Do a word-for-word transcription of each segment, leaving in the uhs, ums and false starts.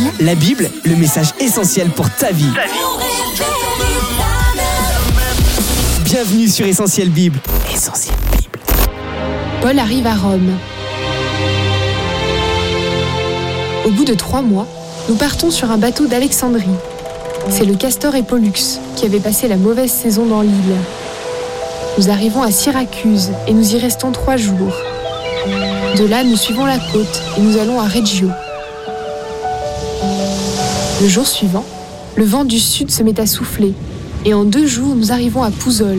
La Bible, le message essentiel pour ta vie. Bienvenue sur Essentiel Bible. Essentiel Bible. Paul arrive à Rome. Au bout de trois mois, nous partons sur un bateau d'Alexandrie. C'est le Castor et Pollux qui avait passé la mauvaise saison dans l'île. Nous arrivons à Syracuse et nous y restons trois jours. De là, nous suivons la côte et nous allons à Reggio. Le jour suivant, le vent du sud se met à souffler et en deux jours, nous arrivons à Pouzzoles.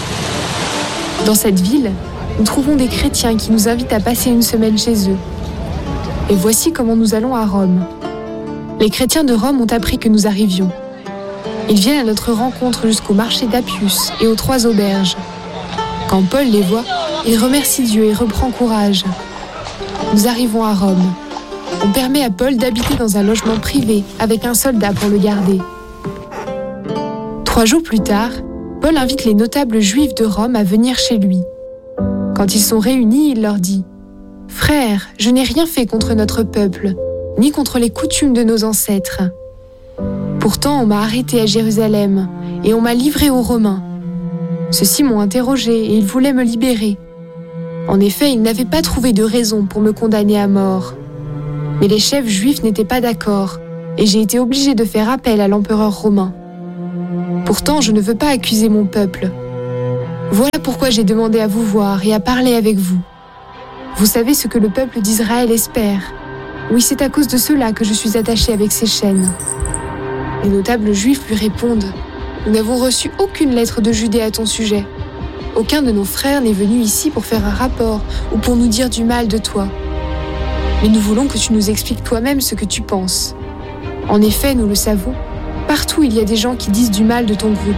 Dans cette ville, nous trouvons des chrétiens qui nous invitent à passer une semaine chez eux. Et voici comment nous allons à Rome. Les chrétiens de Rome ont appris que nous arrivions. Ils viennent à notre rencontre jusqu'au marché d'Appius et aux trois auberges. Quand Paul les voit, il remercie Dieu et reprend courage. Nous arrivons à Rome. On permet à Paul d'habiter dans un logement privé avec un soldat pour le garder. Trois jours plus tard, Paul invite les notables juifs de Rome à venir chez lui. Quand ils sont réunis, il leur dit « Frères, je n'ai rien fait contre notre peuple, ni contre les coutumes de nos ancêtres. Pourtant, on m'a arrêté à Jérusalem et on m'a livré aux Romains. Ceux-ci m'ont interrogé et ils voulaient me libérer. En effet, ils n'avaient pas trouvé de raison pour me condamner à mort. Mais les chefs juifs n'étaient pas d'accord et j'ai été obligé de faire appel à l'empereur romain. Pourtant, je ne veux pas accuser mon peuple. Voilà pourquoi j'ai demandé à vous voir et à parler avec vous. Vous savez ce que le peuple d'Israël espère. Oui, c'est à cause de cela que je suis attaché avec ces chaînes. » Les notables juifs lui répondent « Nous n'avons reçu aucune lettre de Judée à ton sujet. Aucun de nos frères n'est venu ici pour faire un rapport ou pour nous dire du mal de toi. Mais nous voulons que tu nous expliques toi-même ce que tu penses. En effet, nous le savons, partout il y a des gens qui disent du mal de ton groupe. »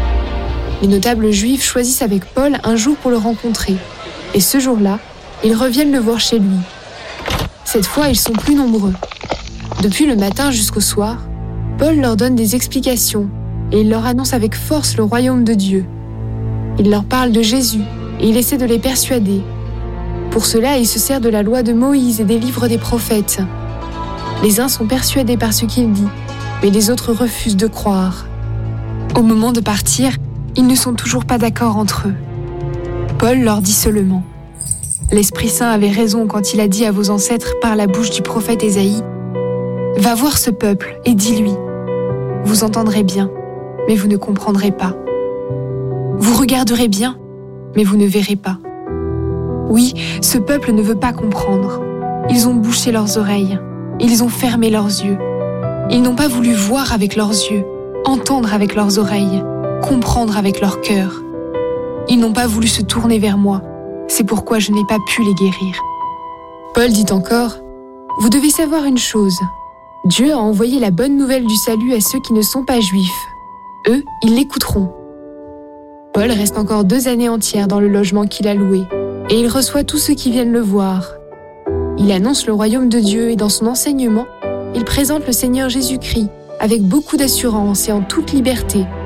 Les notables juifs choisissent avec Paul un jour pour le rencontrer. Et ce jour-là, ils reviennent le voir chez lui. Cette fois, ils sont plus nombreux. Depuis le matin jusqu'au soir, Paul leur donne des explications et il leur annonce avec force le royaume de Dieu. Il leur parle de Jésus et il essaie de les persuader. Pour cela, il se sert de la loi de Moïse et des livres des prophètes. Les uns sont persuadés par ce qu'il dit, mais les autres refusent de croire. Au moment de partir, ils ne sont toujours pas d'accord entre eux. Paul leur dit seulement « L'Esprit Saint avait raison quand il a dit à vos ancêtres par la bouche du prophète Ésaïe « Va voir ce peuple et dis-lui, vous entendrez bien, mais vous ne comprendrez pas. Vous regarderez bien, mais vous ne verrez pas. Oui, ce peuple ne veut pas comprendre. Ils ont bouché leurs oreilles, ils ont fermé leurs yeux. Ils n'ont pas voulu voir avec leurs yeux, entendre avec leurs oreilles, comprendre avec leur cœur. Ils n'ont pas voulu se tourner vers moi, c'est pourquoi je n'ai pas pu les guérir. » Paul dit encore « Vous devez savoir une chose. Dieu a envoyé la bonne nouvelle du salut à ceux qui ne sont pas juifs. Eux, ils l'écouteront. » Paul reste encore deux années entières dans le logement qu'il a loué, et il reçoit tous ceux qui viennent le voir. Il annonce le royaume de Dieu et dans son enseignement, il présente le Seigneur Jésus-Christ avec beaucoup d'assurance et en toute liberté.